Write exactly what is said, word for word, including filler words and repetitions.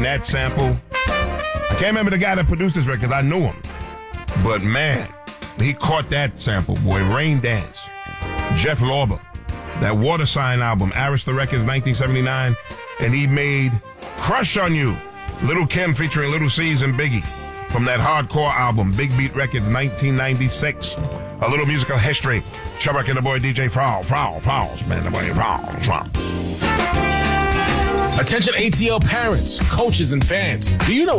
that sample. I can't remember the guy that produced this record. I knew him. But, man, he caught that sample, boy. Rain Dance. Jeff Lorber. That Water Sign album, Arista Records, nineteen seventy-nine. And he made Crush on You. Little Kim featuring Little C's and Biggie. From that hardcore album, Big Beat Records, nineteen ninety-six. A little musical history. Chubbuck and the boy D J Frowls, Frowls, Frowls, man, the boy Frowls, Frowls. Attention A T L parents, coaches, and fans. Do you know